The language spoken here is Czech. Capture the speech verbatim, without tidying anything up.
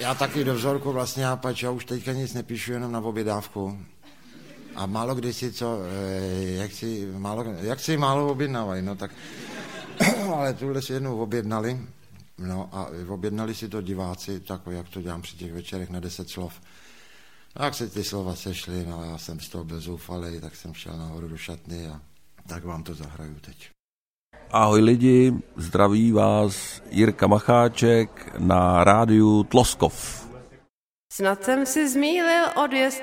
já taky do vzorku vlastně, já, pač, já už teďka nic nepíšu, jenom na objednávku. A málo kdy si co, jak si málo, jak si málo objednávají, no tak, ale tuhle si jednou objednali, no a objednali si to diváci, tak jak to dělám při těch večerech na deset slov. Tak se ty slova sešly, no já jsem z toho byl zoufalej, tak jsem šel nahoru do šatny a tak vám to zahraju teď. Ahoj lidi, zdraví vás Jirka Macháček na rádiu Tloskov. Snad jsem si zmýlil odjezd